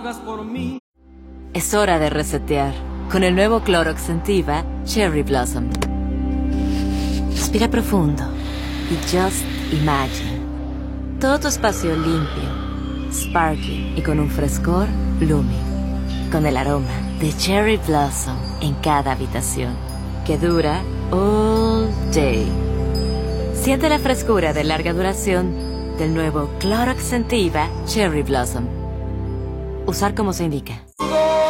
por mí. Es hora de resetear con el nuevo Clorox Scentiva Cherry Blossom. Respira profundo y just imagine. Todo tu espacio limpio, sparkly y con un frescor blooming. Con el aroma de Cherry Blossom en cada habitación, que dura all day. Siente la frescura de larga duración del nuevo Clorox Scentiva Cherry Blossom. Usar como se indica.